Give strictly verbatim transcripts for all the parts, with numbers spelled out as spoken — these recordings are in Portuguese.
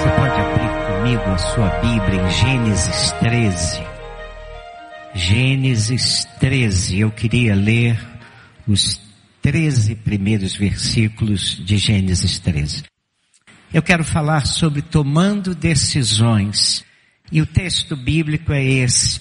Você pode abrir comigo a sua Bíblia em Gênesis treze. Gênesis treze, eu queria ler os treze primeiros versículos de Gênesis treze. Eu quero falar sobre tomando decisões. E o texto bíblico é esse.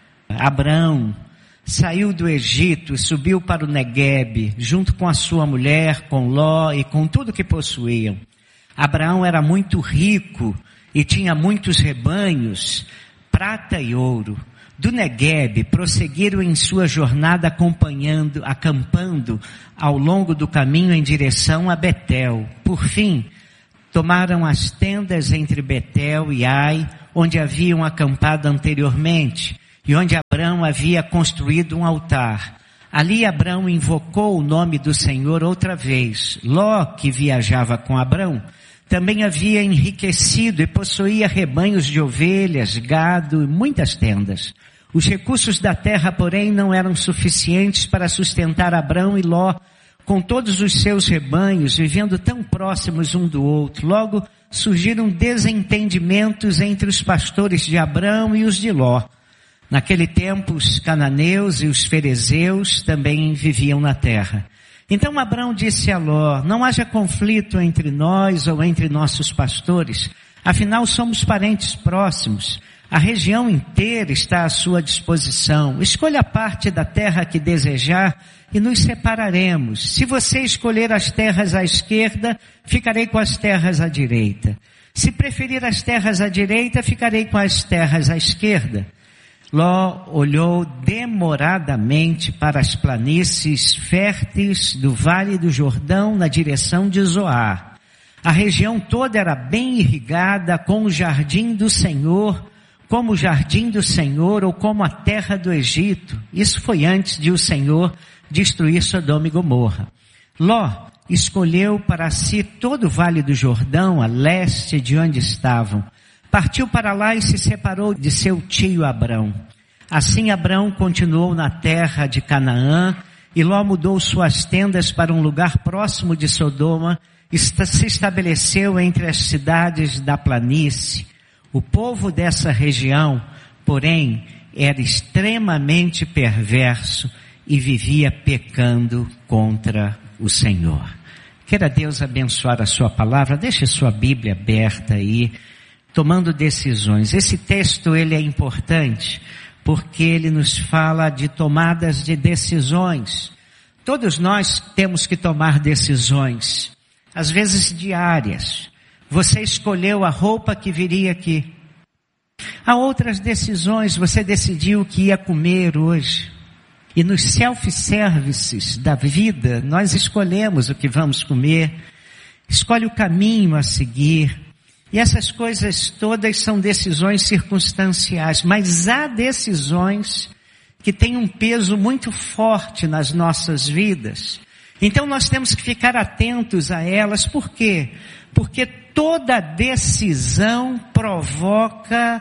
Abraão saiu do Egito e subiu para o Neguebe, junto com a sua mulher, com Ló e com tudo que possuíam. Abraão era muito rico e tinha muitos rebanhos, prata e ouro. Do Neguebe prosseguiram em sua jornada acompanhando, acampando ao longo do caminho em direção a Betel. Por fim, tomaram as tendas entre Betel e Ai, onde haviam acampado anteriormente, e onde Abraão havia construído um altar. Ali Abraão invocou o nome do Senhor outra vez. Ló, que viajava com Abraão, também havia enriquecido e possuía rebanhos de ovelhas, gado e muitas tendas. Os recursos da terra, porém, não eram suficientes para sustentar Abraão e Ló, com todos os seus rebanhos, vivendo tão próximos um do outro. Logo, surgiram desentendimentos entre os pastores de Abraão e os de Ló. Naquele tempo, os cananeus e os ferezeus também viviam na terra. Então Abraão disse a Ló: não haja conflito entre nós ou entre nossos pastores, afinal somos parentes próximos. A região inteira está à sua disposição. Escolha a parte da terra que desejar e nos separaremos. Se você escolher as terras à esquerda, ficarei com as terras à direita. Se preferir as terras à direita, ficarei com as terras à esquerda. Ló olhou demoradamente para as planícies férteis do Vale do Jordão na direção de Zoar. A região toda era bem irrigada com o jardim do Senhor, como o jardim do Senhor ou como a terra do Egito. Isso foi antes de o Senhor destruir Sodoma e Gomorra. Ló escolheu para si todo o Vale do Jordão, a leste de onde estavam. Partiu para lá e se separou de seu tio Abrão. Assim Abrão continuou na terra de Canaã, e Ló mudou suas tendas para um lugar próximo de Sodoma, e se estabeleceu entre as cidades da planície. O povo dessa região, porém, era extremamente perverso e vivia pecando contra o Senhor. Queira Deus abençoar a sua palavra. Deixe sua Bíblia aberta aí. Tomando decisões. Esse texto, ele é importante porque ele nos fala de tomadas de decisões. Todos nós temos que tomar decisões, às vezes diárias. Você escolheu a roupa que viria aqui. Há outras decisões, você decidiu o que ia comer hoje. E nos self-services da vida, nós escolhemos o que vamos comer, escolhe o caminho a seguir. E essas coisas todas são decisões circunstanciais, mas há decisões que têm um peso muito forte nas nossas vidas. Então nós temos que ficar atentos a elas. Por quê? Porque toda decisão provoca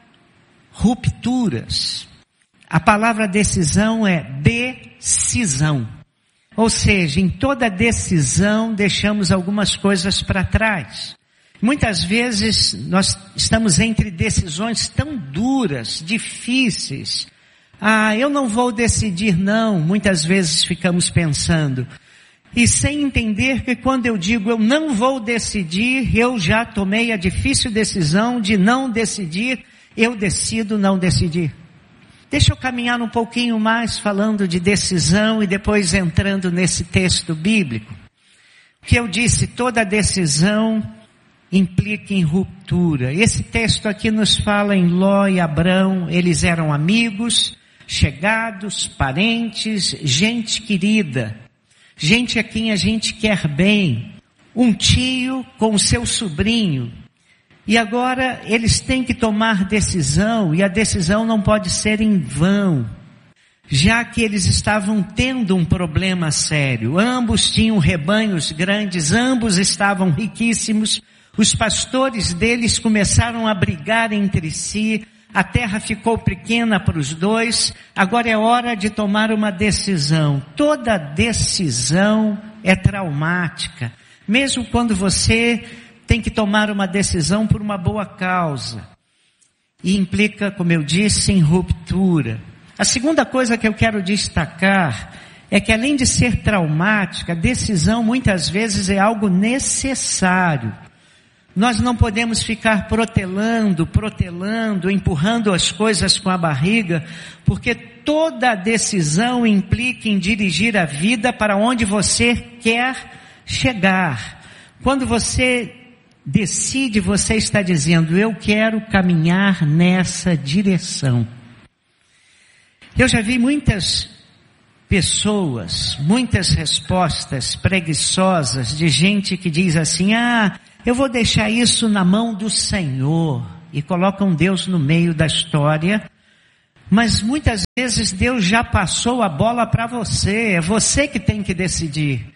rupturas. A palavra decisão é decisão. Ou seja, em toda decisão deixamos algumas coisas para trás. Muitas vezes nós estamos entre decisões tão duras, difíceis. Ah, eu não vou decidir não. Muitas vezes ficamos pensando. E sem entender que quando eu digo eu não vou decidir, eu já tomei a difícil decisão de não decidir, eu decido não decidir. Deixa eu caminhar um pouquinho mais falando de decisão e depois entrando nesse texto bíblico. O que eu disse, toda decisão implica em ruptura. Esse texto aqui nos fala em Ló e Abrão. Eles eram amigos, chegados, parentes, gente querida, gente a quem a gente quer bem, um tio com o seu sobrinho. E agora eles têm que tomar decisão, e a decisão não pode ser em vão, já que eles estavam tendo um problema sério. Ambos tinham rebanhos grandes, ambos estavam riquíssimos. Os pastores deles começaram a brigar entre si, a terra ficou pequena para os dois, agora é hora de tomar uma decisão. Toda decisão é traumática. Mesmo quando você tem que tomar uma decisão por uma boa causa. E implica, como eu disse, em ruptura. A segunda coisa que eu quero destacar é que, além de ser traumática, a decisão muitas vezes é algo necessário. Nós não podemos ficar protelando, protelando, empurrando as coisas com a barriga, porque toda decisão implica em dirigir a vida para onde você quer chegar. Quando você decide, você está dizendo, eu quero caminhar nessa direção. Eu já vi muitas pessoas, muitas respostas preguiçosas de gente que diz assim, ah, eu vou deixar isso na mão do Senhor, e colocam Deus no meio da história, mas muitas vezes Deus já passou a bola para você, é você que tem que decidir.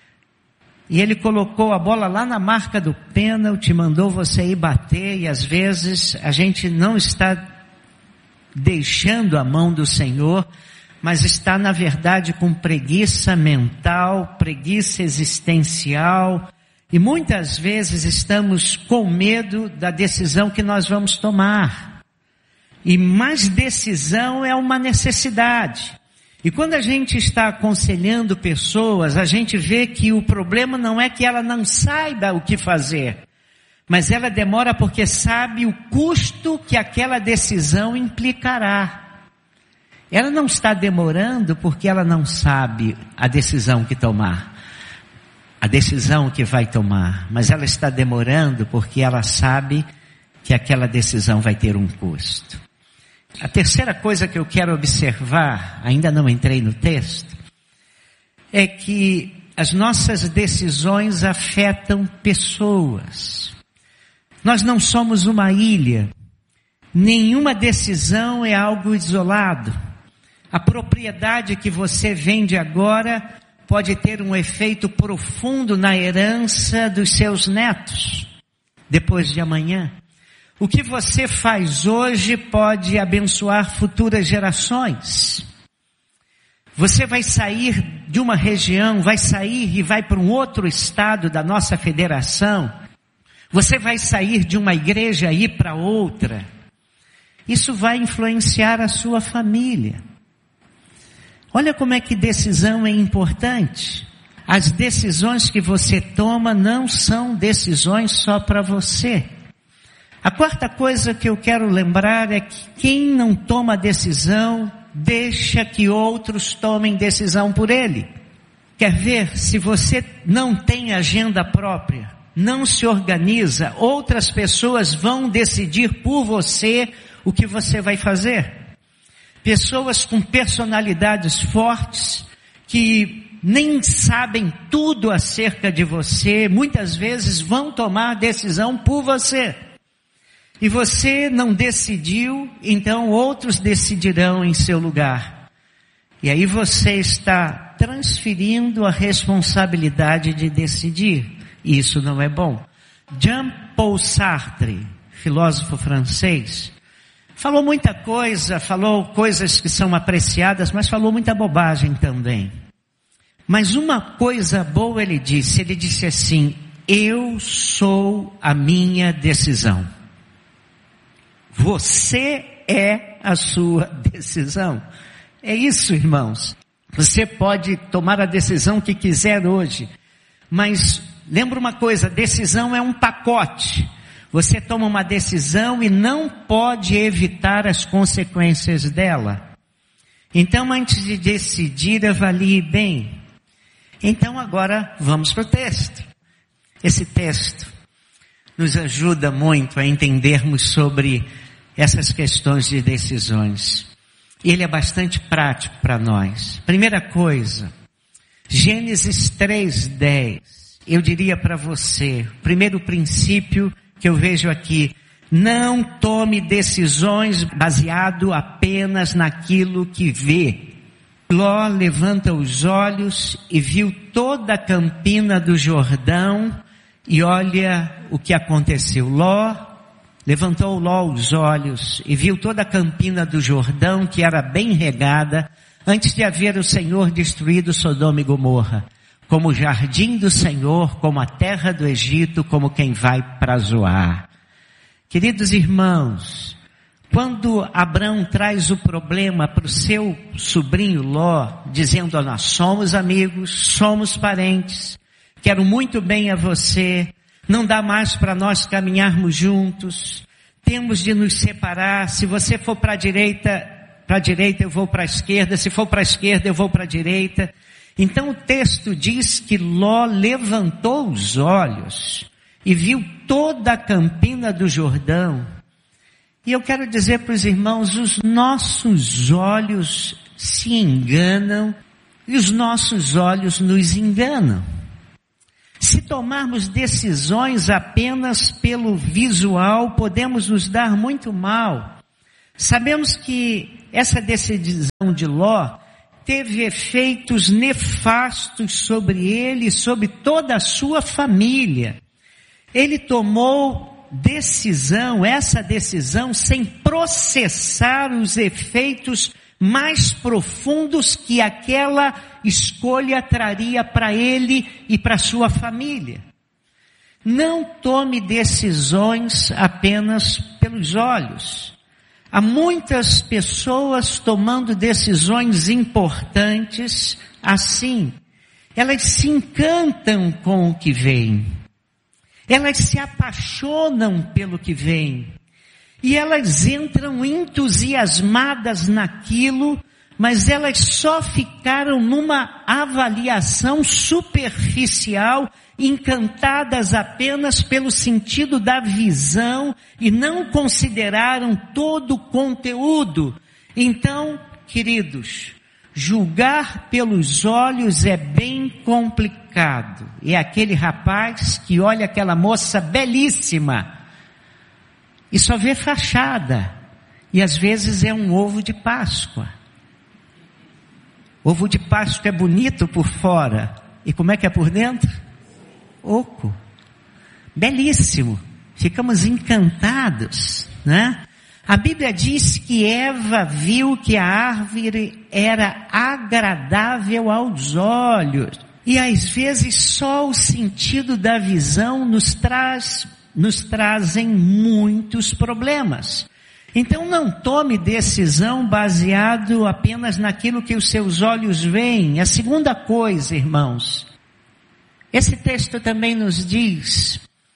E Ele colocou a bola lá na marca do pênalti, mandou você ir bater, e às vezes a gente não está deixando a mão do Senhor, mas está na verdade com preguiça mental, preguiça existencial, e muitas vezes estamos com medo da decisão que nós vamos tomar. E mais decisão é uma necessidade. E quando a gente está aconselhando pessoas, a gente vê que o problema não é que ela não saiba o que fazer, mas ela demora porque sabe o custo que aquela decisão implicará. Ela não está demorando porque ela não sabe a decisão que tomar, a decisão que vai tomar, mas ela está demorando porque ela sabe que aquela decisão vai ter um custo. A terceira coisa que eu quero observar, ainda não entrei no texto, é que as nossas decisões afetam pessoas. Nós não somos uma ilha. Nenhuma decisão é algo isolado. A propriedade que você vende agora pode ter um efeito profundo na herança dos seus netos, depois de amanhã. O que você faz hoje pode abençoar futuras gerações. Você vai sair de uma região, vai sair e vai para um outro estado da nossa federação. Você vai sair de uma igreja e ir para outra. Isso vai influenciar a sua família. Olha como é que decisão é importante. As decisões que você toma não são decisões só para você. A quarta coisa que eu quero lembrar é que quem não toma decisão, deixa que outros tomem decisão por ele. Quer ver? Se você não tem agenda própria, não se organiza, outras pessoas vão decidir por você o que você vai fazer. Pessoas com personalidades fortes, que nem sabem tudo acerca de você, muitas vezes vão tomar decisão por você. E você não decidiu, então outros decidirão em seu lugar. E aí você está transferindo a responsabilidade de decidir. E isso não é bom. Jean-Paul Sartre, filósofo francês, falou muita coisa, falou coisas que são apreciadas, mas falou muita bobagem também. Mas uma coisa boa ele disse, ele disse assim, eu sou a minha decisão. Você é a sua decisão. É isso, irmãos. Você pode tomar a decisão que quiser hoje, mas lembra uma coisa, decisão é um pacote. Você toma uma decisão e não pode evitar as consequências dela. Então, antes de decidir, avalie bem. Então, agora, vamos para o texto. Esse texto nos ajuda muito a entendermos sobre essas questões de decisões. Ele é bastante prático para nós. Primeira coisa, Gênesis três, dez. Eu diria para você, primeiro princípio que eu vejo aqui, não tome decisões baseado apenas naquilo que vê. Ló levanta os olhos e viu toda a campina do Jordão e olha o que aconteceu. Ló Levantou Ló os olhos e viu toda a campina do Jordão, que era bem regada, antes de haver o Senhor destruído Sodoma e Gomorra. como o jardim do Senhor, como a terra do Egito, como quem vai para Zoar. Queridos irmãos, quando Abrão traz o problema para o seu sobrinho Ló, dizendo: nós somos amigos, somos parentes, quero muito bem a você, não dá mais para nós caminharmos juntos, temos de nos separar, se você for para a direita, para a direita eu vou para a esquerda, se for para a esquerda eu vou para a direita. Então o texto diz que Ló levantou os olhos e viu toda a campina do Jordão. E eu quero dizer para os irmãos, os nossos olhos se enganam e os nossos olhos nos enganam. Se tomarmos decisões apenas pelo visual, podemos nos dar muito mal. Sabemos que essa decisão de Ló teve efeitos nefastos sobre ele e sobre toda a sua família. Ele tomou decisão, essa decisão, sem processar os efeitos mais profundos que aquela escolha traria para ele e para sua família. Não tome decisões apenas pelos olhos. Há muitas pessoas tomando decisões importantes assim. Elas se encantam com o que vem. Elas se apaixonam pelo que vem. E elas entram entusiasmadas naquilo, mas elas só ficaram numa avaliação superficial, encantadas apenas pelo sentido da visão e não consideraram todo o conteúdo. Então, queridos, julgar pelos olhos é bem complicado. É aquele rapaz que olha aquela moça belíssima e só vê fachada. E às vezes é um ovo de Páscoa. Ovo de Páscoa é bonito por fora. E como é que é por dentro? Oco. Belíssimo. Ficamos encantados, né? A Bíblia diz que Eva viu que a árvore era agradável aos olhos. E às vezes só o sentido da visão nos traz, nos trazem muitos problemas. Então não tome decisão baseado apenas naquilo que os seus olhos veem. A segunda coisa, irmãos, esse texto também nos diz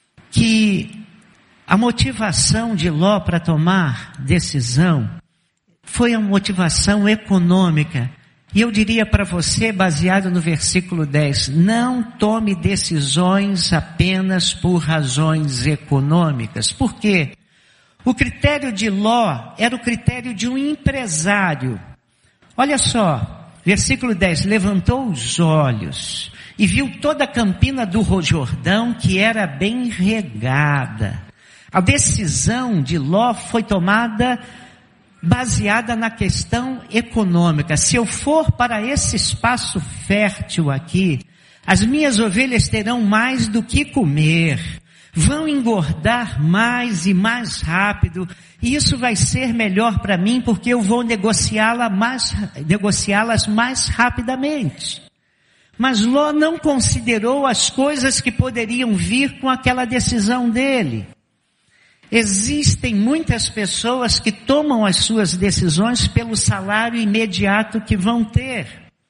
que a motivação de Ló para tomar decisão foi a motivação econômica. E eu diria para você, baseado no versículo dez, não tome decisões apenas por razões econômicas. Por quê? O critério de Ló era o critério de um empresário. Olha só, versículo dez, levantou os olhos e viu toda a campina do Jordão que era bem regada. A decisão de Ló foi tomada baseada na questão econômica. Se eu for para esse espaço fértil aqui, as minhas ovelhas terão mais do que comer, vão engordar mais e mais rápido, e isso vai ser melhor para mim porque eu vou negociá-la mais, negociá-las mais rapidamente. Mas Ló não considerou as coisas que poderiam vir com aquela decisão dele. Existem muitas pessoas que tomam as suas decisões pelo salário imediato que vão ter.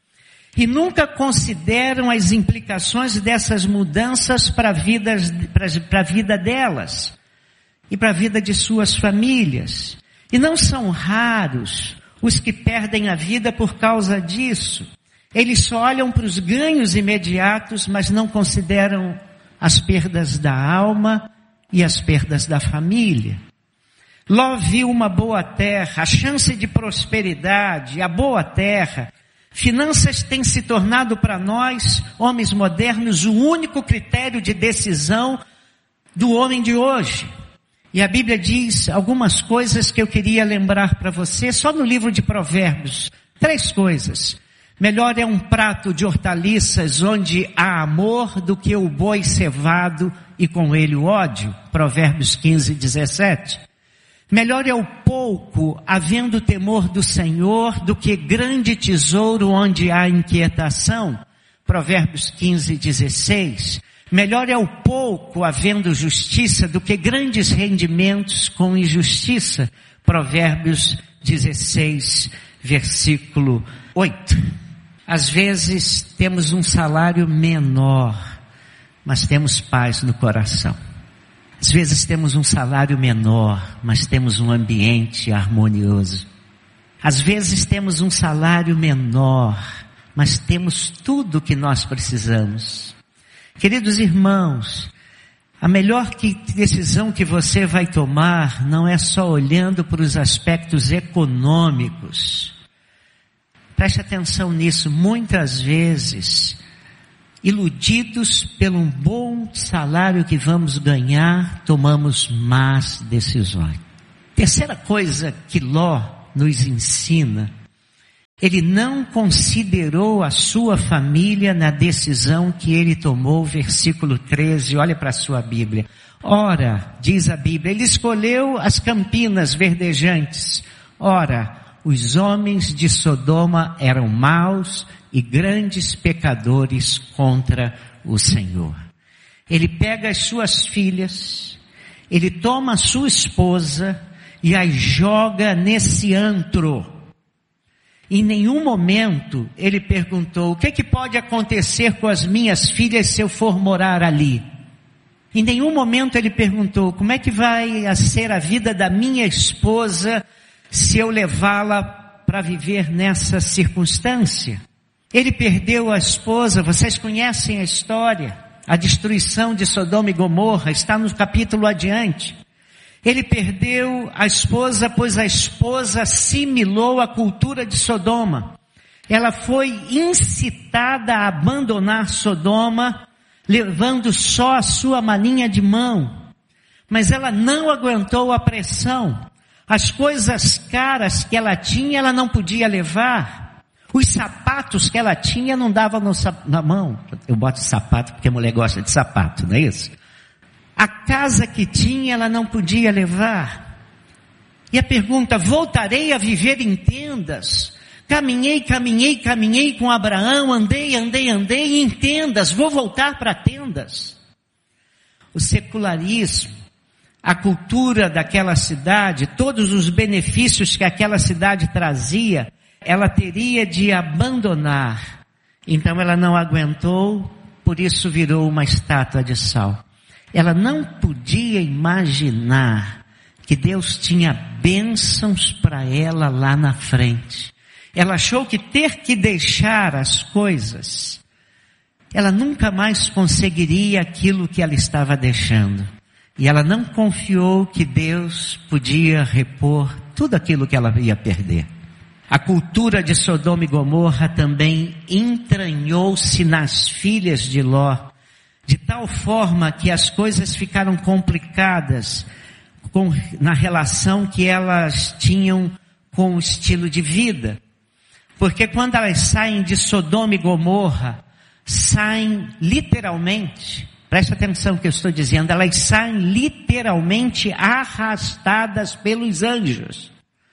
E nunca consideram as implicações dessas mudanças para a vida, para a vida delas. E para a vida de suas famílias. E não são raros os que perdem a vida por causa disso. Eles só olham para os ganhos imediatos, mas não consideram as perdas da alma e as perdas da família. Ló viu uma boa terra, a chance de prosperidade, a boa terra. Finanças têm se tornado para nós, homens modernos, o único critério de decisão do homem de hoje. E a Bíblia diz algumas coisas que eu queria lembrar para você, só no livro de Provérbios. Três coisas. Melhor é um prato de hortaliças onde há amor do que o boi cevado e com ele o ódio. Provérbios quinze, dezessete. Melhor é o pouco, havendo temor do Senhor, do que grande tesouro onde há inquietação. Provérbios quinze, dezesseis, melhor é o pouco havendo justiça do que grandes rendimentos com injustiça. Provérbios dezesseis, versículo oito. Às vezes temos um salário menor, mas temos paz no coração. Às vezes temos um salário menor, mas temos um ambiente harmonioso. Às vezes temos um salário menor, mas temos tudo o que nós precisamos. Queridos irmãos, a melhor decisão que você vai tomar não é só olhando para os aspectos econômicos. Preste atenção nisso. Muitas vezes, iludidos pelo um bom salário que vamos ganhar, tomamos más decisões. Terceira coisa que Ló nos ensina: ele não considerou a sua família na decisão que ele tomou. Versículo treze, olha para a sua Bíblia. Ora, diz a Bíblia, ele escolheu as campinas verdejantes. Ora, os homens de Sodoma eram maus e grandes pecadores contra o Senhor. Ele pega as suas filhas, ele toma a sua esposa e as joga nesse antro. Em nenhum momento ele perguntou: o que, que pode acontecer com as minhas filhas se eu for morar ali? Em nenhum momento ele perguntou: como é que vai ser a vida da minha esposa se eu levá-la para viver nessa circunstância? Ele perdeu a esposa, vocês conhecem a história, a destruição de Sodoma e Gomorra, está no capítulo adiante. Ele perdeu a esposa, pois a esposa assimilou a cultura de Sodoma. Ela foi incitada a abandonar Sodoma, levando só a sua malinha de mão. Mas ela não aguentou a pressão. As coisas caras que ela tinha, ela não podia levar. Os sapatos que ela tinha não davam no, na mão. Eu boto sapato porque a mulher gosta de sapato, não é isso? A casa que tinha, ela não podia levar. E a pergunta: voltarei a viver em tendas? Caminhei, caminhei, caminhei com Abraão, andei, andei, andei em tendas, vou voltar para tendas. O secularismo, a cultura daquela cidade, todos os benefícios que aquela cidade trazia, ela teria de abandonar. Então ela não aguentou, por isso virou uma estátua de sal. Ela não podia imaginar que Deus tinha bênçãos para ela lá na frente. Ela achou que ter que deixar as coisas, ela nunca mais conseguiria aquilo que ela estava deixando. E ela não confiou que Deus podia repor tudo aquilo que ela ia perder. A cultura de Sodoma e Gomorra também entranhou-se nas filhas de Ló, de tal forma que as coisas ficaram complicadas com, na relação que elas tinham com o estilo de vida. Porque quando elas saem de Sodoma e Gomorra, saem literalmente, presta atenção no que eu estou dizendo, elas saem literalmente arrastadas pelos anjos.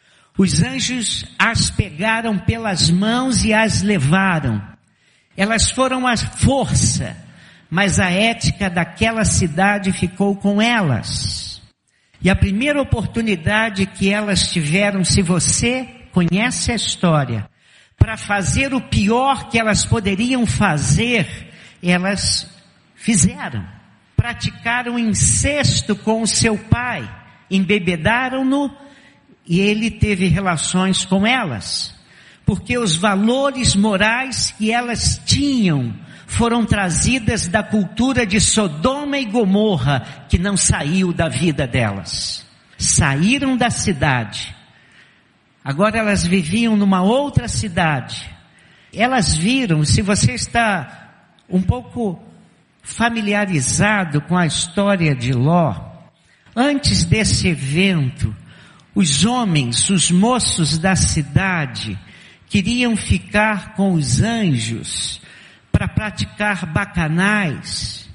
Os anjos as pegaram pelas mãos e as levaram. Elas foram à força, mas a ética daquela cidade ficou com elas. E a primeira oportunidade que elas tiveram, se você conhece a história, para fazer o pior que elas poderiam fazer, elas fizeram. Praticaram incesto com o seu pai, embebedaram-no e ele teve relações com elas. Porque os valores morais que elas tinham foram trazidas da cultura de Sodoma e Gomorra, que não saiu da vida delas. Saíram da cidade. Agora elas viviam numa outra cidade. Elas viram, se você está um pouco familiarizado com a história de Ló, antes desse evento, os homens, os moços da cidade, queriam ficar com os anjos para praticar bacanais,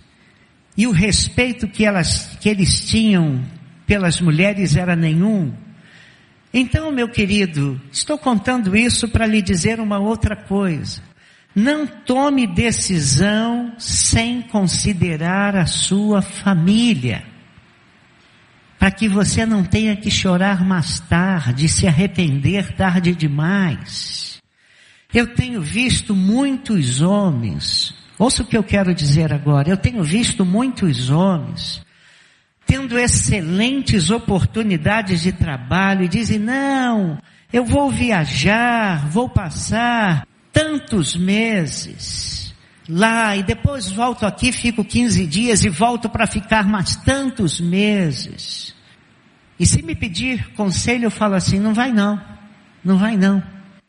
e o respeito que elas, que eles tinham pelas mulheres era nenhum. Então, meu querido, estou contando isso para lhe dizer uma outra coisa. Não tome decisão sem considerar a sua família, para que você não tenha que chorar mais tarde, se arrepender tarde demais. Eu tenho visto muitos homens, ouça o que eu quero dizer agora, eu tenho visto muitos homens tendo excelentes oportunidades de trabalho e dizem, não, eu vou viajar, vou passar tantos meses lá e depois volto aqui, fico quinze dias e volto para ficar mais tantos meses. E se me pedir conselho, eu falo assim, não vai não, não vai não.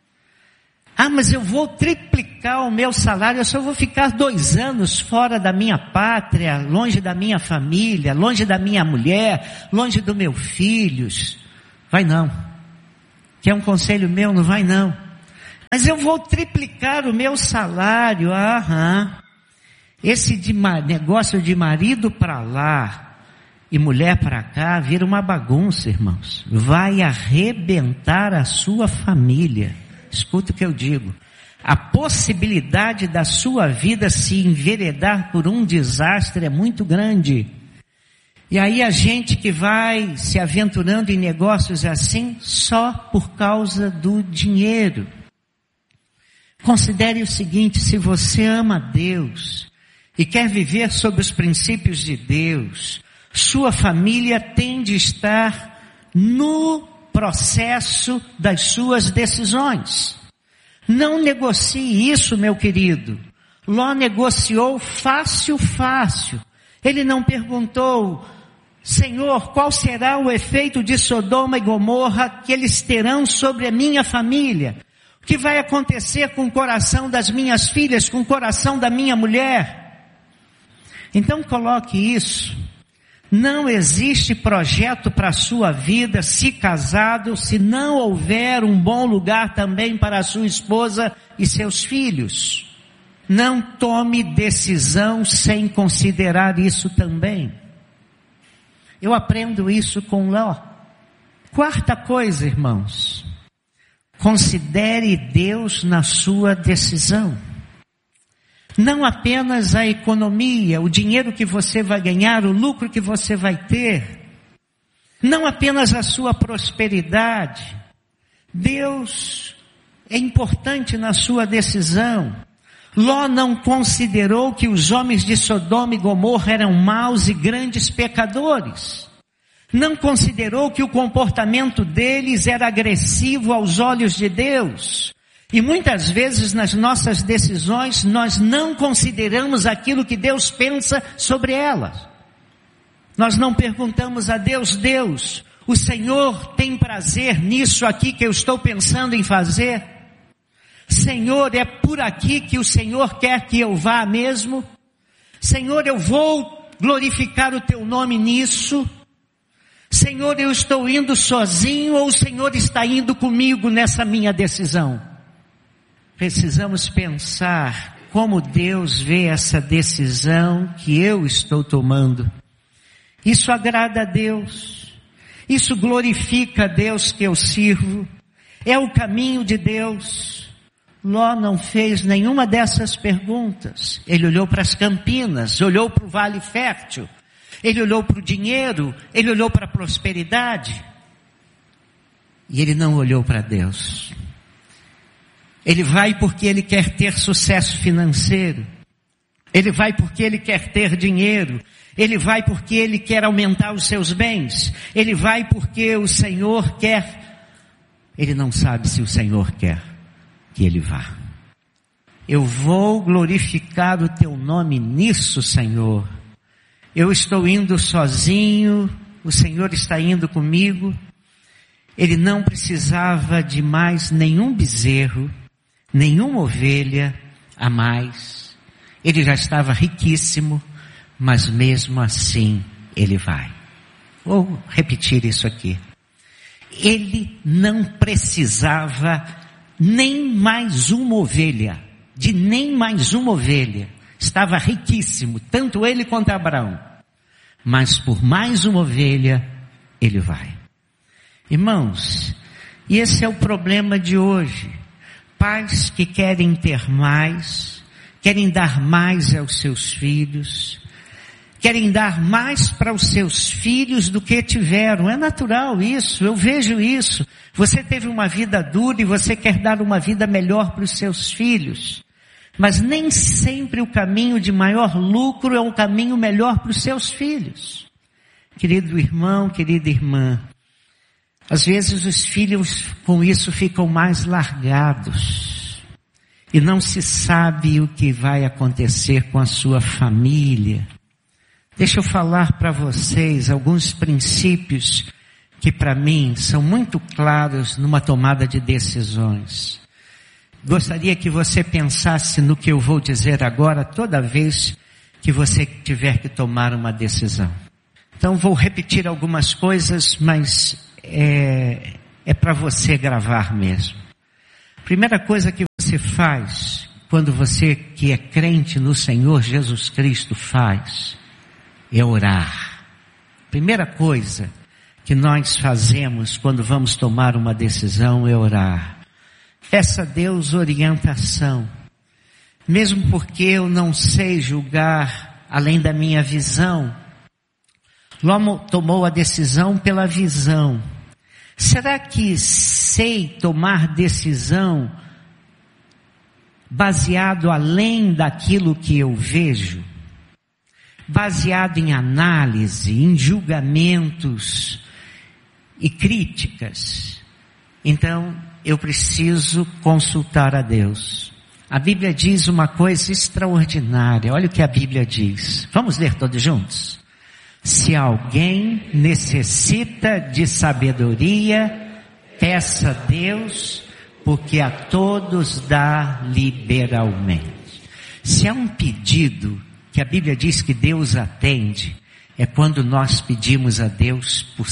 Ah, mas eu vou triplicar o meu salário, eu só vou ficar dois anos fora da minha pátria, longe da minha família, longe da minha mulher, longe dos meus filhos. Vai não. Quer um conselho meu? Não vai não. Mas eu vou triplicar o meu salário. Aham. Esse de ma- negócio de marido para lá e mulher para cá vira uma bagunça, irmãos. Vai arrebentar a sua família. Escuta o que eu digo. A possibilidade da sua vida se enveredar por um desastre é muito grande. E aí a gente que vai se aventurando em negócios assim só por causa do dinheiro. Considere o seguinte, se você ama Deus e quer viver sob os princípios de Deus, sua família tem de estar no processo das suas decisões. Não negocie isso, meu querido. Ló negociou fácil, fácil. Ele não perguntou, Senhor, qual será o efeito de Sodoma e Gomorra que eles terão sobre a minha família? O que vai acontecer com o coração das minhas filhas, com o coração da minha mulher? Então coloque isso. Não existe projeto para a sua vida se casado, se não houver um bom lugar também para a sua esposa e seus filhos. Não tome decisão sem considerar isso também. Eu aprendo isso com Ló. Quarta coisa, irmãos. Considere Deus na sua decisão. Não apenas a economia, o dinheiro que você vai ganhar, o lucro que você vai ter. Não apenas a sua prosperidade. Deus é importante na sua decisão. Ló não considerou que os homens de Sodoma e Gomorra eram maus e grandes pecadores. Não considerou que o comportamento deles era agressivo aos olhos de Deus. E muitas vezes nas nossas decisões nós não consideramos aquilo que Deus pensa sobre elas. Nós não perguntamos a Deus, Deus, o Senhor tem prazer nisso aqui que eu estou pensando em fazer? Senhor, é por aqui que o Senhor quer que eu vá mesmo? Senhor, eu vou glorificar o teu nome nisso? Senhor, eu estou indo sozinho ou o Senhor está indo comigo nessa minha decisão? Precisamos pensar como Deus vê essa decisão que eu estou tomando. Isso agrada a Deus. Isso glorifica a Deus que eu sirvo. É o caminho de Deus. Ló não fez nenhuma dessas perguntas. Ele olhou para as campinas, olhou para o vale fértil. Ele olhou para o dinheiro, ele olhou para a prosperidade. E ele não olhou para Deus. Ele vai porque ele quer ter sucesso financeiro. Ele vai porque ele quer ter dinheiro. Ele vai porque ele quer aumentar os seus bens. Ele vai porque o Senhor quer. Ele não sabe se o Senhor quer que ele vá. Eu vou glorificar o teu nome nisso, Senhor. Eu estou indo sozinho, o Senhor está indo comigo. Ele não precisava de mais nenhum bezerro, nenhuma ovelha a mais. Ele já estava riquíssimo, mas mesmo assim ele vai. Vou repetir isso aqui. Ele não precisava nem mais uma ovelha, de nem mais uma ovelha. Estava riquíssimo, tanto ele quanto Abraão. Mas por mais uma ovelha, ele vai. Irmãos, e esse é o problema de hoje. Pais que querem ter mais, querem dar mais aos seus filhos, querem dar mais para os seus filhos do que tiveram. É natural isso, eu vejo isso. Você teve uma vida dura e você quer dar uma vida melhor para os seus filhos. Mas nem sempre o caminho de maior lucro é o caminho melhor para os seus filhos. Querido irmão, querida irmã, às vezes os filhos com isso ficam mais largados. E não se sabe o que vai acontecer com a sua família. Deixa eu falar para vocês alguns princípios que para mim são muito claros numa tomada de decisões. Gostaria que você pensasse no que eu vou dizer agora toda vez que você tiver que tomar uma decisão. Então vou repetir algumas coisas, mas é, é para você gravar mesmo. Primeira coisa que você faz, quando você que é crente no Senhor Jesus Cristo faz, é orar. Primeira coisa que nós fazemos quando vamos tomar uma decisão é orar. Peça a Deus orientação. Mesmo porque eu não sei julgar além da minha visão. Ló tomou a decisão pela visão. Será que sei tomar decisão baseado além daquilo que eu vejo? Baseado em análise, em julgamentos e críticas? Então, eu preciso consultar a Deus. A Bíblia diz uma coisa extraordinária. Olha o que a Bíblia diz. Vamos ler todos juntos? Se alguém necessita de sabedoria, peça a Deus, porque a todos dá liberalmente. Se há um pedido que a Bíblia diz que Deus atende, é quando nós pedimos a Deus por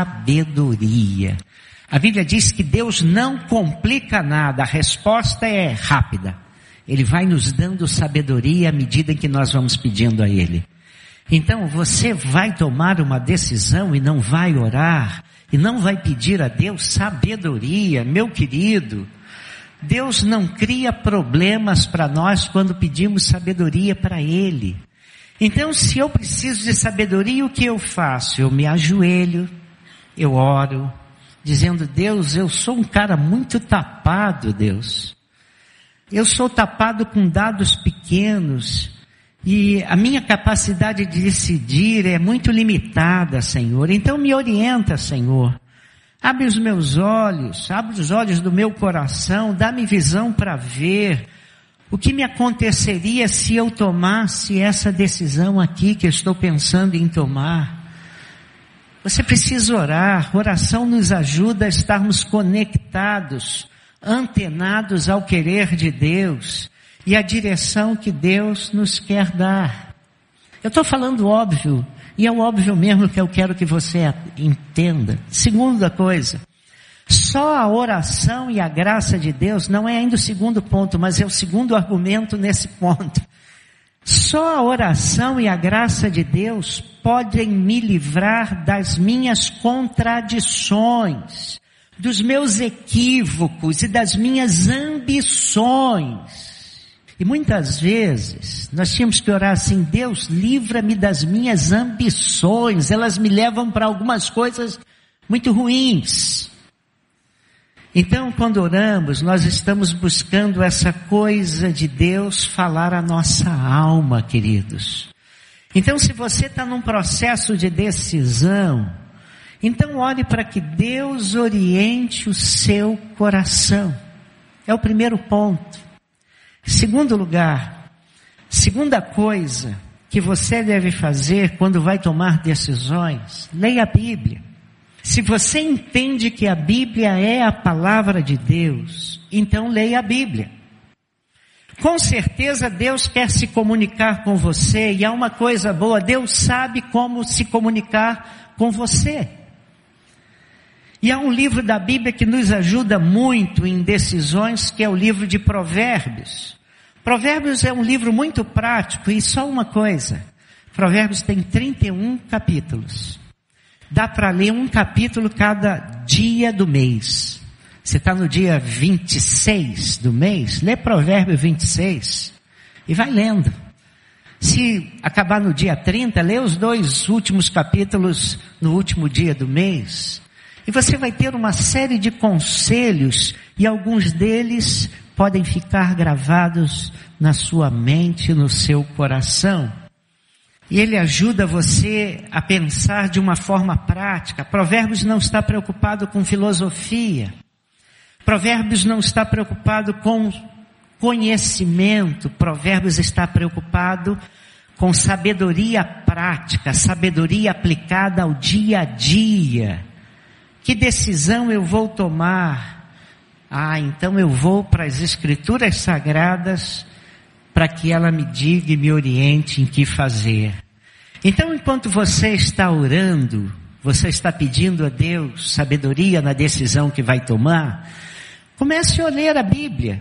sabedoria. A Bíblia diz que Deus não complica nada, a resposta é rápida. Ele vai nos dando sabedoria à medida em que nós vamos pedindo a Ele. Então você vai tomar uma decisão e não vai orar, e não vai pedir a Deus sabedoria, meu querido. Deus não cria problemas para nós quando pedimos sabedoria para Ele. Então se eu preciso de sabedoria, o que eu faço? Eu me ajoelho, eu oro, dizendo, Deus, eu sou um cara muito tapado, Deus. Eu sou tapado com dados pequenos e a minha capacidade de decidir é muito limitada, Senhor. Então me orienta, Senhor. Abre os meus olhos, abre os olhos do meu coração, dá-me visão para ver o que me aconteceria se eu tomasse essa decisão aqui que eu estou pensando em tomar. Você precisa orar. Oração nos ajuda a estarmos conectados, antenados ao querer de Deus e à direção que Deus nos quer dar. Eu estou falando óbvio, e é o óbvio mesmo que eu quero que você entenda. Segunda coisa, só a oração e a graça de Deus não é ainda o segundo ponto, mas é o segundo argumento nesse ponto. Só a oração e a graça de Deus podem me livrar das minhas contradições, dos meus equívocos e das minhas ambições. E muitas vezes nós tínhamos que orar assim, Deus, livra-me das minhas ambições, elas me levam para algumas coisas muito ruins. Então, quando oramos, nós estamos buscando essa coisa de Deus falar a nossa alma, queridos. Então, se você está num processo de decisão, então ore para que Deus oriente o seu coração. É o primeiro ponto. Segundo lugar, segunda coisa que você deve fazer quando vai tomar decisões, leia a Bíblia. Se você entende que a Bíblia é a palavra de Deus, então leia a Bíblia. Com certeza Deus quer se comunicar com você, e há uma coisa boa, Deus sabe como se comunicar com você. E há um livro da Bíblia que nos ajuda muito em decisões, que é o livro de Provérbios. Provérbios é um livro muito prático, e só uma coisa, Provérbios tem trinta e um capítulos. Dá para ler um capítulo cada dia do mês. Você está no dia vinte e seis do mês, lê Provérbio vinte e seis e vai lendo. Se acabar no dia trinta, lê os dois últimos capítulos no último dia do mês. E você vai ter uma série de conselhos e alguns deles podem ficar gravados na sua mente, no seu coração. E ele ajuda você a pensar de uma forma prática. Provérbios não está preocupado com filosofia. Provérbios não está preocupado com conhecimento. Provérbios está preocupado com sabedoria prática, sabedoria aplicada ao dia a dia. Que decisão eu vou tomar? Ah, então eu vou para as Escrituras Sagradas para que ela me diga e me oriente em que fazer. Então, enquanto você está orando, você está pedindo a Deus sabedoria na decisão que vai tomar, comece a ler a Bíblia.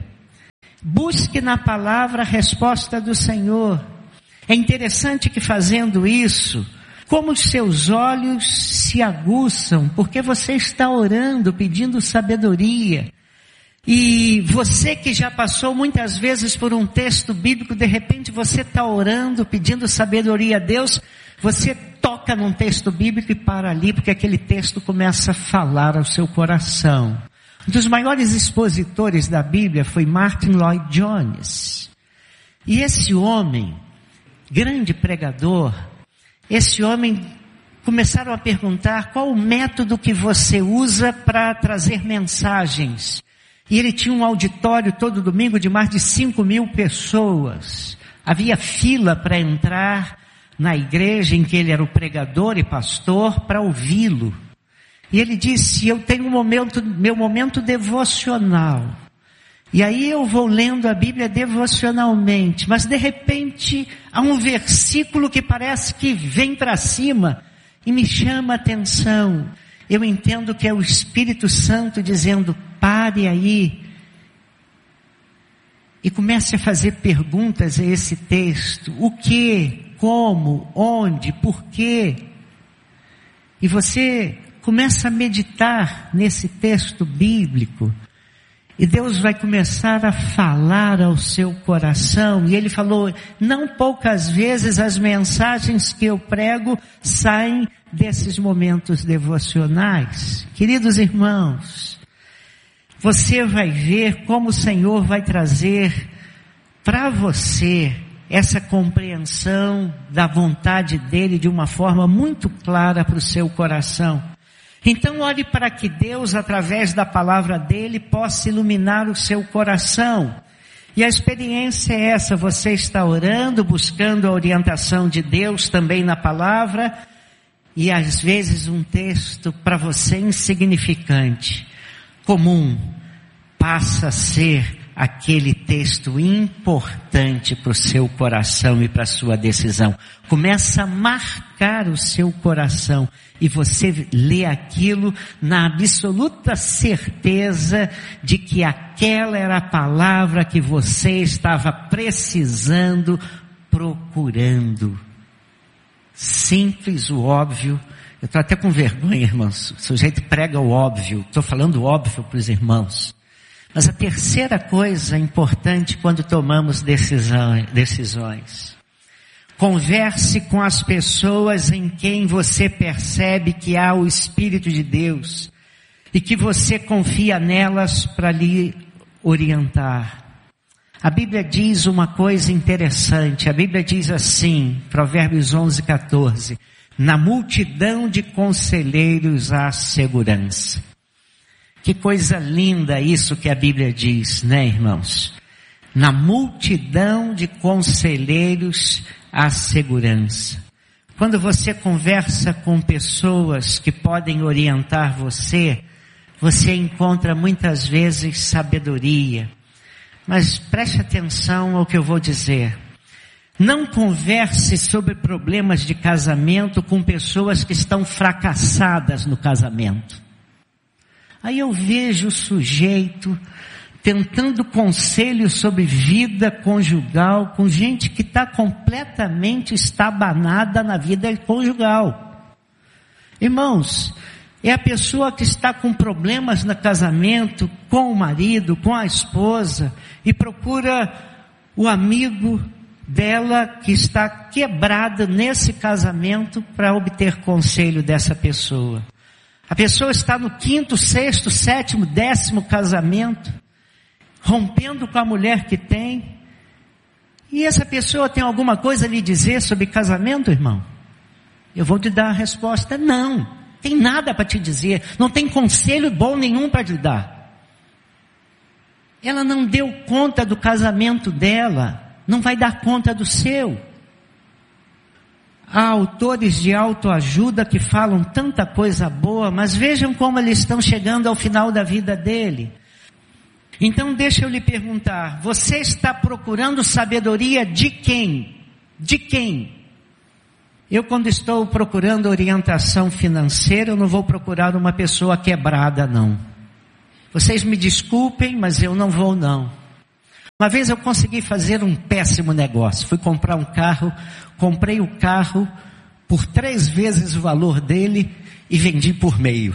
Busque na palavra a resposta do Senhor. É interessante que fazendo isso, como os seus olhos se aguçam, porque você está orando, pedindo sabedoria. E você que já passou muitas vezes por um texto bíblico, de repente você está orando, pedindo sabedoria a Deus, você toca num texto bíblico e para ali, porque aquele texto começa a falar ao seu coração. Um dos maiores expositores da Bíblia foi Martin Lloyd Jones. E esse homem, grande pregador, esse homem começaram a perguntar qual o método que você usa para trazer mensagens. E ele tinha um auditório todo domingo de mais de cinco mil pessoas. Havia fila para entrar na igreja em que ele era o pregador e pastor para ouvi-lo. E ele disse, eu tenho um momento, meu momento devocional. E aí eu vou lendo a Bíblia devocionalmente, mas de repente há um versículo que parece que vem para cima e me chama a atenção. Eu entendo que é o Espírito Santo dizendo, pare aí e comece a fazer perguntas a esse texto. O que, como, onde, por quê? E você começa a meditar nesse texto bíblico. E Deus vai começar a falar ao seu coração. E Ele falou, não poucas vezes as mensagens que eu prego saem desses momentos devocionais. Queridos irmãos, você vai ver como o Senhor vai trazer para você essa compreensão da vontade dEle de uma forma muito clara para o seu coração. Então ore para que Deus, através da palavra dEle, possa iluminar o seu coração. E a experiência é essa, você está orando, buscando a orientação de Deus também na palavra, e às vezes um texto para você insignificante, comum, passa a ser aquele texto importante para o seu coração e para a sua decisão. Começa a marcar o seu coração e você lê aquilo na absoluta certeza de que aquela era a palavra que você estava precisando, procurando. Simples, o óbvio. Eu estou até com vergonha, irmãos. O sujeito prega o óbvio. Estou falando óbvio para os irmãos. Mas a terceira coisa importante quando tomamos decisões. Converse com as pessoas em quem você percebe que há o Espírito de Deus e que você confia nelas para lhe orientar. A Bíblia diz uma coisa interessante. A Bíblia diz assim, Provérbios onze, quatorze. Na multidão de conselheiros há segurança. Que coisa linda isso que a Bíblia diz, né, irmãos? Na multidão de conselheiros há segurança. Quando você conversa com pessoas que podem orientar você, você encontra muitas vezes sabedoria. Mas preste atenção ao que eu vou dizer. Não converse sobre problemas de casamento com pessoas que estão fracassadas no casamento. Aí eu vejo o sujeito tentando conselhos sobre vida conjugal com gente que está completamente estabanada na vida conjugal. Irmãos, É a pessoa que está com problemas no casamento, com o marido, com a esposa, e procura o amigo dela que está quebrada nesse casamento para obter conselho dessa pessoa. A pessoa está no quinto, sexto, sétimo, décimo casamento, rompendo com a mulher que tem, e essa pessoa tem alguma coisa a lhe dizer sobre casamento, irmão? Eu vou te dar a resposta: não. Tem nada para te dizer, não tem conselho bom nenhum para te dar. Ela não deu conta do casamento dela, não vai dar conta do seu. Há autores de autoajuda que falam tanta coisa boa, mas vejam como eles estão chegando ao final da vida dele. Então deixa eu lhe perguntar, você está procurando sabedoria de quem? De quem? Eu, quando estou procurando orientação financeira, eu não vou procurar uma pessoa quebrada, não. Vocês me desculpem, mas eu não vou, não. Uma vez eu consegui fazer um péssimo negócio. Fui comprar um carro, comprei o carro por três vezes o valor dele e vendi por meio.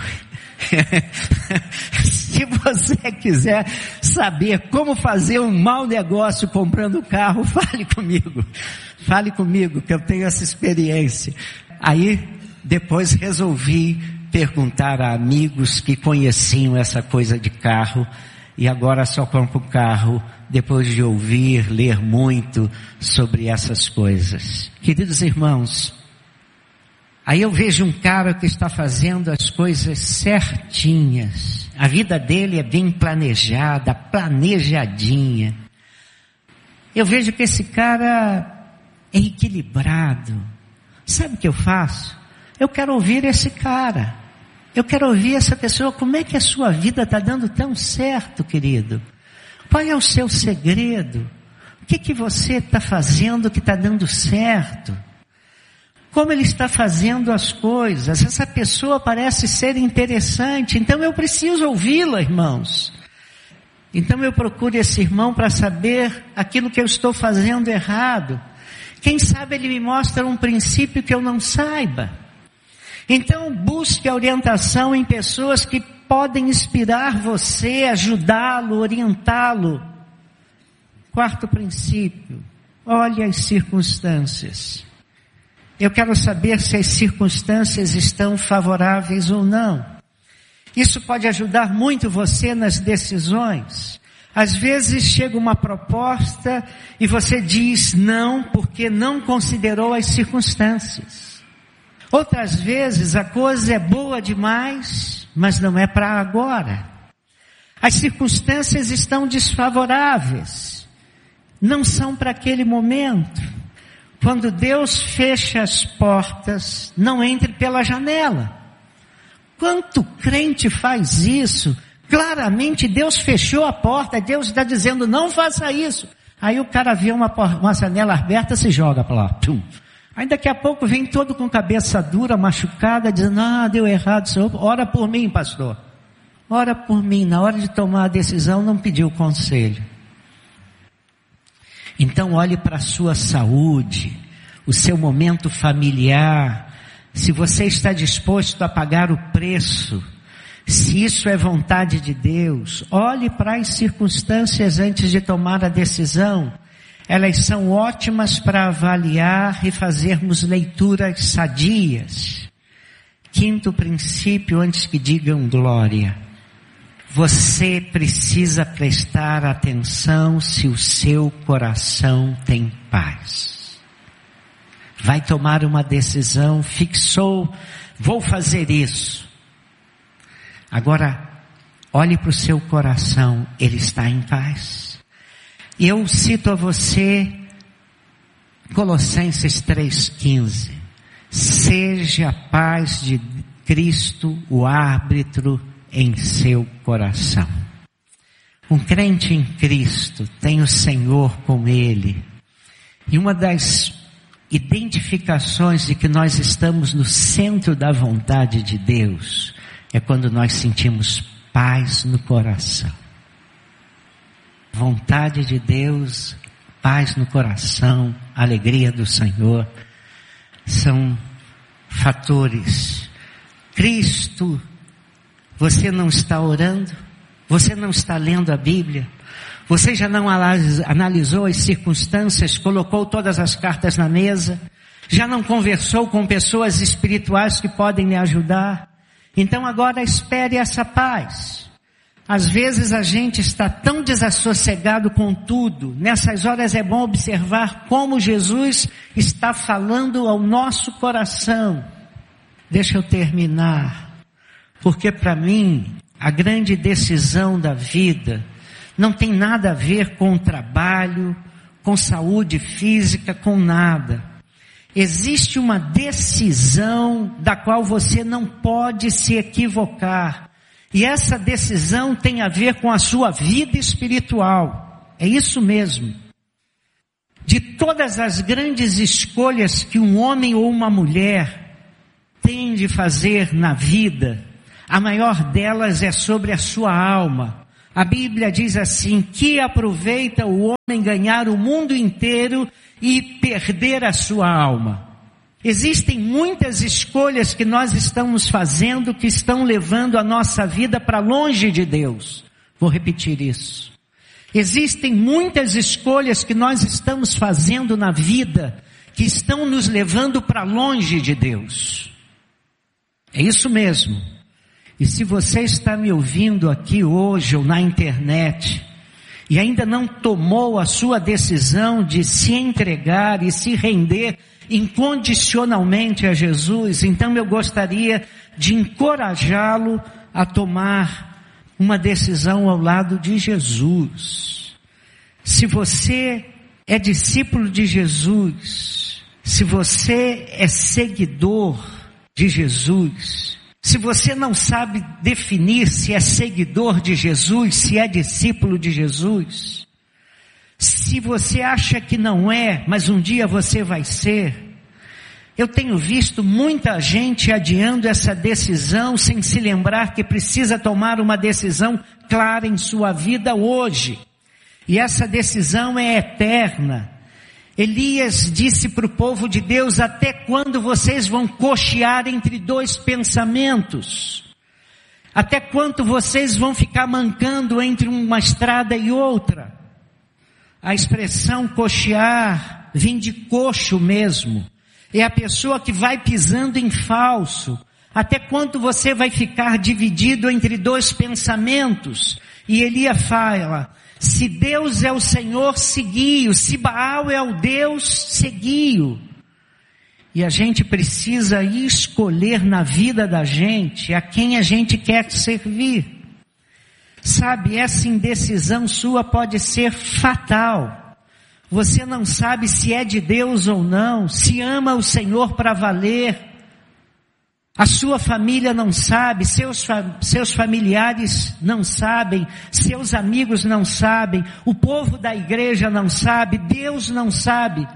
Se você quiser saber como fazer um mau negócio comprando carro, fale comigo. Fale comigo, que eu tenho essa experiência. Aí, depois resolvi perguntar a amigos que conheciam essa coisa de carro, e agora só compro carro depois de ouvir, ler muito sobre essas coisas. Queridos irmãos, aí eu vejo um cara que está fazendo as coisas certinhas. A vida dele é bem planejada, planejadinha. Eu vejo que esse cara é equilibrado. Sabe o que eu faço? Eu quero ouvir esse cara. Eu quero ouvir essa pessoa. Como é que a sua vida está dando tão certo, querido? Qual é o seu segredo? O que que você está fazendo que está dando certo? Como ele está fazendo as coisas? Essa pessoa parece ser interessante, então eu preciso ouvi-la, irmãos. Então eu procuro esse irmão para saber aquilo que eu estou fazendo errado. Quem sabe ele me mostra um princípio que eu não saiba. Então busque a orientação em pessoas que podem inspirar você, ajudá-lo, orientá-lo. Quarto princípio, olhe as circunstâncias. Eu quero saber se as circunstâncias estão favoráveis ou não. Isso pode ajudar muito você nas decisões. Às vezes chega uma proposta e você diz não porque não considerou as circunstâncias. Outras vezes a coisa é boa demais, mas não é para agora. As circunstâncias estão desfavoráveis, não são para aquele momento. Quando Deus fecha as portas, não entre pela janela. Quanto crente faz isso? Claramente Deus fechou a porta, Deus está dizendo não faça isso. Aí o cara vê uma, uma janela aberta e se joga para lá. Pum. Aí daqui a pouco vem todo com cabeça dura, machucada, dizendo, ah, deu errado, Senhor, ora por mim, pastor. Ora por mim, na hora de tomar a decisão não pediu conselho. Então olhe para a sua saúde, o seu momento familiar, se você está disposto a pagar o preço, se isso é vontade de Deus. Olhe para as circunstâncias antes de tomar a decisão. Elas são ótimas para avaliar e fazermos leituras sadias. Quinto princípio, antes que digam glória. Você precisa prestar atenção se o seu coração tem paz. Vai tomar uma decisão, fixou, vou fazer isso. Agora, olhe para o seu coração, ele está em paz. E eu cito a você Colossenses três, quinze. Seja a paz de Cristo o árbitro em seu coração. Um crente em Cristo tem o Senhor com ele. E uma das identificações de que nós estamos no centro da vontade de Deus é quando nós sentimos paz no coração. Vontade de Deus, paz no coração, alegria do Senhor, são fatores. Cristo Você não está orando? Você não está lendo a Bíblia? Você já não analisou as circunstâncias, colocou todas as cartas na mesa? Já não conversou com pessoas espirituais que podem lhe ajudar? Então agora espere essa paz. Às vezes a gente está tão desassossegado com tudo. Nessas horas é bom observar como Jesus está falando ao nosso coração. Deixa eu terminar. Porque para mim, a grande decisão da vida não tem nada a ver com o trabalho, com saúde física, com nada. Existe uma decisão da qual você não pode se equivocar. E essa decisão tem a ver com a sua vida espiritual. É isso mesmo. De todas as grandes escolhas que um homem ou uma mulher tem de fazer na vida, a maior delas é sobre a sua alma. A Bíblia diz assim: que aproveita o homem ganhar o mundo inteiro e perder a sua alma. Existem muitas escolhas que nós estamos fazendo que estão levando a nossa vida para longe de Deus. Vou repetir isso. Existem muitas escolhas que nós estamos fazendo na vida que estão nos levando para longe de Deus. É isso mesmo. E se você está me ouvindo aqui hoje ou na internet e ainda não tomou a sua decisão de se entregar e se render incondicionalmente a Jesus, então eu gostaria de encorajá-lo a tomar uma decisão ao lado de Jesus. Se você é discípulo de Jesus, se você é seguidor de Jesus, se você não sabe definir se é seguidor de Jesus, se é discípulo de Jesus, se você acha que não é, mas um dia você vai ser, eu tenho visto muita gente adiando essa decisão sem se lembrar que precisa tomar uma decisão clara em sua vida hoje. E essa decisão é eterna. Elias disse para o povo de Deus: até quando vocês vão cochear entre dois pensamentos? Até quando vocês vão ficar mancando entre uma estrada e outra? A expressão cochear vem de coxo mesmo. É a pessoa que vai pisando em falso. Até quando você vai ficar dividido entre dois pensamentos? E Elias fala: se Deus é o Senhor, segui-o. Se Baal é o Deus, segui-o. E a gente precisa escolher na vida da gente a quem a gente quer servir. Sabe, essa indecisão sua pode ser fatal. Você não sabe se é de Deus ou não, se ama o Senhor para valer. A sua família não sabe, seus, seus familiares não sabem, seus amigos não sabem, o povo da igreja não sabe, Deus não sabe.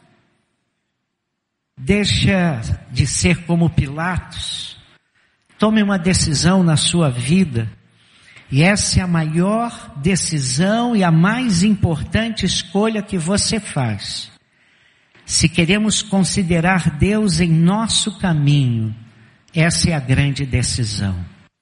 Deixa de ser como Pilatos. Tome uma decisão na sua vida. E essa é a maior decisão e a mais importante escolha que você faz. Se queremos considerar Deus em nosso caminho, essa é a grande decisão.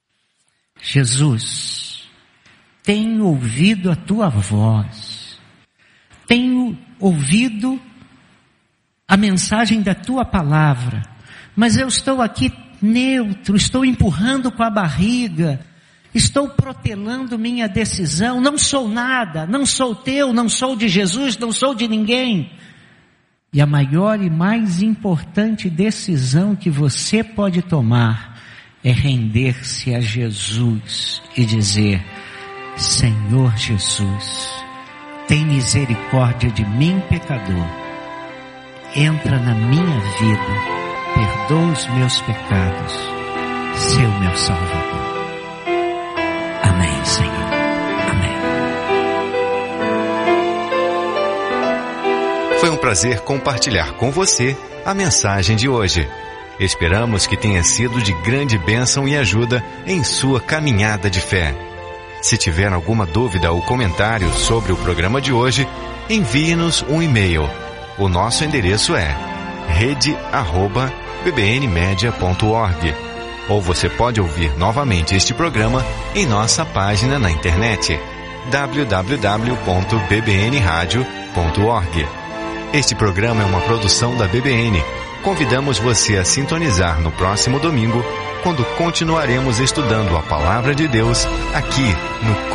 Jesus, tenho ouvido a tua voz, tenho ouvido a mensagem da tua palavra, mas eu estou aqui neutro, estou empurrando com a barriga, estou protelando minha decisão, não sou nada, não sou teu, não sou de Jesus, não sou de ninguém. E a maior e mais importante decisão que você pode tomar é render-se a Jesus e dizer: Senhor Jesus, tem misericórdia de mim, pecador. Entra na minha vida, perdoa os meus pecados, ser o meu Salvador. Amém, Senhor. Amém. Foi um prazer compartilhar com você a mensagem de hoje. Esperamos que tenha sido de grande bênção e ajuda em sua caminhada de fé. Se tiver alguma dúvida ou comentário sobre o programa de hoje, envie-nos um e-mail. O nosso endereço é rede arroba b b n media ponto org. Ou você pode ouvir novamente este programa em nossa página na internet w w w ponto b b n radio ponto org. Este programa é uma produção da B B N. Convidamos você a sintonizar no próximo domingo, quando continuaremos estudando a Palavra de Deus aqui no